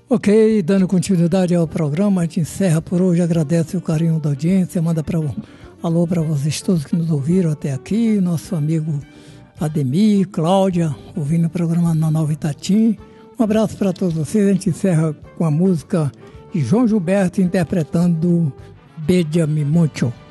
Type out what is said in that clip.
Ok, dando continuidade ao programa, a gente encerra por hoje, agradece o carinho da audiência, manda alô para vocês todos que nos ouviram até aqui, nosso amigo Ademir, Cláudia, ouvindo o programa na Nova Itatim. Um abraço para todos vocês, a gente encerra com a música de João Gilberto interpretando Bédiame Mucho.